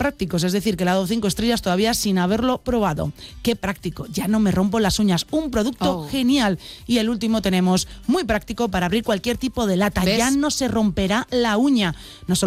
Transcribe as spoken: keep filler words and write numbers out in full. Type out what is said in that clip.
prácticos, es decir, que le ha dado cinco estrellas todavía sin haberlo probado. ¡Qué práctico! Ya no me rompo las uñas. Un producto Oh. genial. Y el último tenemos muy práctico para abrir cualquier tipo de lata. ¿Ves? Ya no se romperá la uña. No solo